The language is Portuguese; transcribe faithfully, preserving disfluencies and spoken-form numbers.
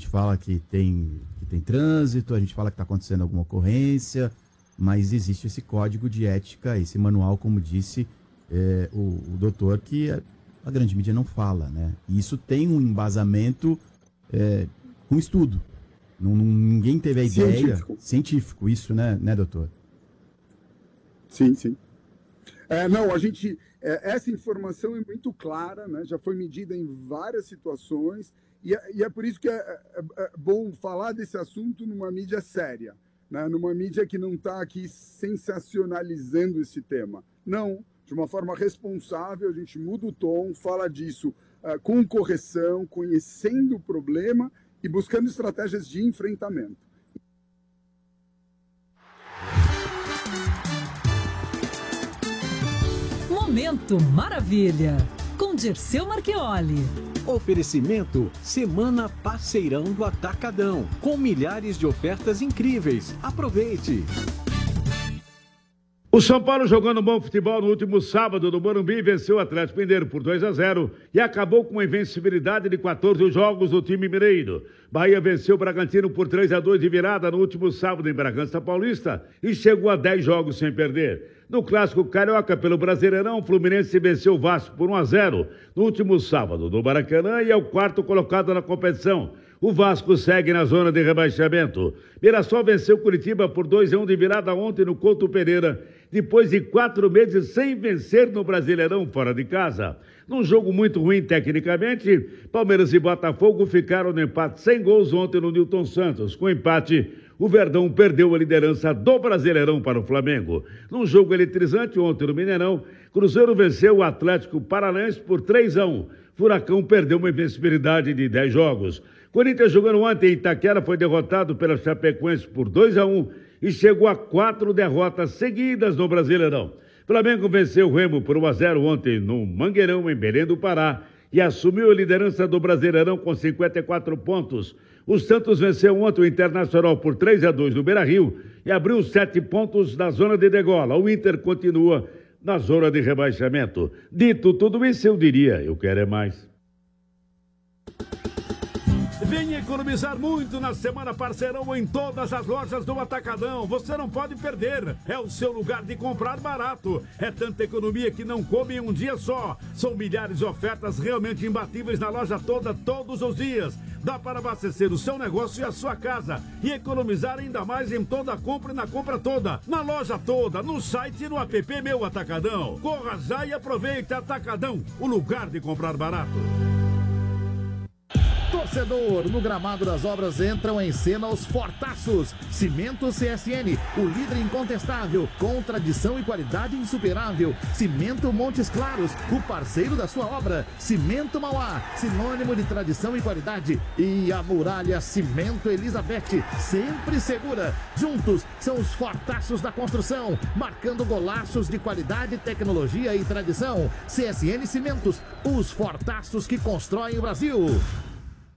gente fala que tem, que tem trânsito, a gente fala que está acontecendo alguma ocorrência, mas existe esse código de ética, esse manual, como disse é, o, o doutor, que a, a grande mídia não fala, né? E isso tem um embasamento é, com estudo. Não, não, ninguém teve a ideia... Científico. Científico, isso, né, né doutor? Sim, sim. É, não, a gente... É, essa informação é muito clara, né? Já foi medida em várias situações, e é, e é por isso que é, é, é bom falar desse assunto numa mídia séria, né? Numa mídia que não está aqui sensacionalizando esse tema. Não, de uma forma responsável, a gente muda o tom, fala disso uh, com correção, conhecendo o problema e buscando estratégias de enfrentamento. Momento Maravilha, com Dirceu Marchioli. Oferecimento Semana Parceirão do Atacadão, com milhares de ofertas incríveis. Aproveite! O São Paulo jogando bom futebol no último sábado no Morumbi venceu o Atlético Mineiro por dois a zero e acabou com uma invencibilidade de quatorze jogos do time mineiro. Bahia venceu o Bragantino por três a dois de virada no último sábado em Bragança Paulista e chegou a dez jogos sem perder. No Clássico Carioca pelo Brasileirão, o Fluminense venceu o Vasco por um a zero no último sábado no Maracanã e é o quarto colocado na competição. O Vasco segue na zona de rebaixamento. Mirassol venceu Curitiba por dois a um de virada ontem no Couto Pereira, depois de quatro meses sem vencer no Brasileirão fora de casa. Num jogo muito ruim tecnicamente, Palmeiras e Botafogo ficaram no empate sem gols ontem no Newton Santos. Com empate, o Verdão perdeu a liderança do Brasileirão para o Flamengo. Num jogo eletrizante ontem no Mineirão, Cruzeiro venceu o Atlético Paranaense por três a um. Furacão perdeu uma invencibilidade de dez jogos. Corinthians jogando ontem em Itaquera foi derrotado pela Chapecoense por dois a um e chegou a quatro derrotas seguidas no Brasileirão. Flamengo venceu o Remo por um a zero ontem no Mangueirão, em Belém do Pará, e assumiu a liderança do Brasileirão com cinquenta e quatro pontos. O Santos venceu ontem o Internacional por três a dois no Beira-Rio e abriu sete pontos na zona de degola. O Inter continua na zona de rebaixamento. Dito tudo isso, eu diria, eu quero é mais. Venha economizar muito na Semana Parceirão em todas as lojas do Atacadão. Você não pode perder. É o seu lugar de comprar barato. É tanta economia que não come em um dia só. São milhares de ofertas realmente imbatíveis na loja toda, todos os dias. Dá para abastecer o seu negócio e a sua casa. E economizar ainda mais em toda a compra e na compra toda. Na loja toda, no site e no app Meu Atacadão. Corra já e aproveite. Atacadão, o lugar de comprar barato. Torcedor, no gramado das obras entram em cena os fortaços. Cimento C S N, o líder incontestável, com tradição e qualidade insuperável. Cimento Montes Claros, o parceiro da sua obra. Cimento Mauá, sinônimo de tradição e qualidade. E a Muralha Cimento Elizabeth, sempre segura. Juntos são os fortaços da construção, marcando golaços de qualidade, tecnologia e tradição. C S N Cimentos, os fortaços que constroem o Brasil.